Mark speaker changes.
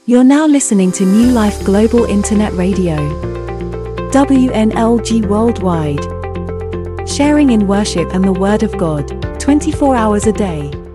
Speaker 1: You're now listening to New Life Global Internet Radio, WNLG Worldwide, sharing in worship and the Word of God, 24 hours a day.